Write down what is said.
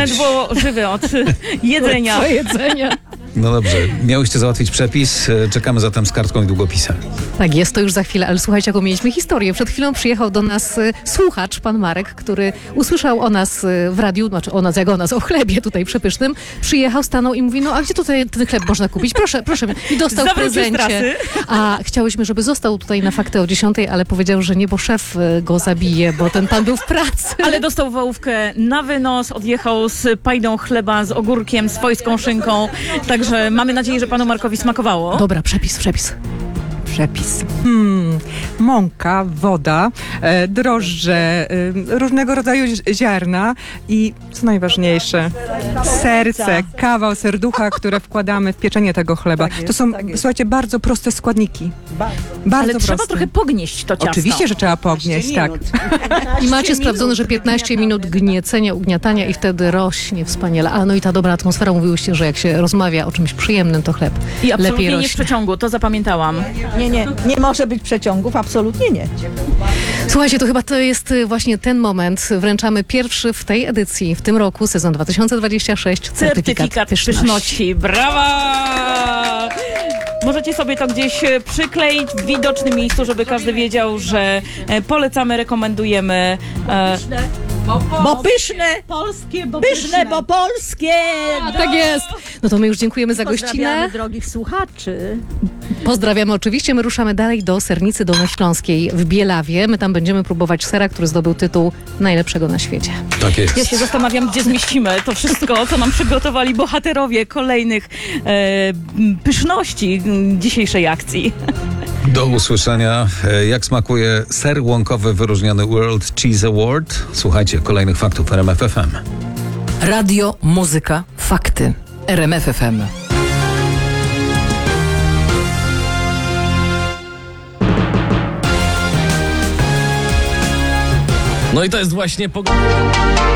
ledwo żywy od jedzenia. Jedzenia. No dobrze, miałyście załatwić przepis, czekamy zatem z kartką i długopisem. Tak jest, to już za chwilę, ale słuchajcie, jaką mieliśmy historię. Przed chwilą przyjechał do nas słuchacz, pan Marek, który usłyszał o nas w radiu, znaczy o chlebie tutaj przepysznym. Przyjechał, stanął i mówi, no a gdzie tutaj ten chleb można kupić? Proszę. I dostał w Zawrócił z prezencie. trasy. A chciałyśmy, żeby został tutaj na Fakty o 10, ale powiedział, że nie, bo szef go zabije, bo ten pan był w pracy. Ale dostał wałówkę na wynos, odjechał z pajdą chleba, z ogórkiem, swojską szynką. Także mamy nadzieję, że panu Markowi smakowało. Dobra, przepis. Przepis. Mąka, woda, drożdże, różnego rodzaju ziarna i co najważniejsze, serce, kawał serducha, które wkładamy w pieczenie tego chleba. To są, słuchajcie, bardzo proste składniki. Bardzo Ale proste. trzeba trochę pognieść to ciasto. Oczywiście, że trzeba pognieść, tak. I macie sprawdzone, że 15 minut gniecenia, ugniatania i wtedy rośnie wspaniale. A no i ta dobra atmosfera, mówiłyście, że jak się rozmawia o czymś przyjemnym, to chleb I lepiej absolutnie nie w rośnie. przeciągu, to zapamiętałam. Nie może być przeciągów, absolutnie nie. Słuchajcie, to chyba to jest właśnie ten moment. Wręczamy pierwszy w tej edycji, w tym roku, sezon 2026, Certyfikat pyszności. Brawa! Możecie sobie to gdzieś przykleić w widocznym miejscu, żeby każdy wiedział, że polecamy, rekomendujemy. Bo pyszne, Polskie, bo pyszne, bo polskie. A, tak jest. No to my już dziękujemy za gościnę. Pozdrawiamy drogich słuchaczy. Pozdrawiamy oczywiście. My ruszamy dalej do Sernicy Dolnośląskiej w Bielawie. My tam będziemy próbować sera, który zdobył tytuł najlepszego na świecie. Tak jest. Ja się zastanawiam, gdzie zmieścimy to wszystko, co nam przygotowali bohaterowie kolejnych pyszności dzisiejszej akcji. Do usłyszenia. Jak smakuje ser łąkowy wyróżniony World Cheese Award? Słuchajcie kolejnych faktów w RMF FM. Radio, muzyka, fakty. RMF FM. No i to jest właśnie pogoda.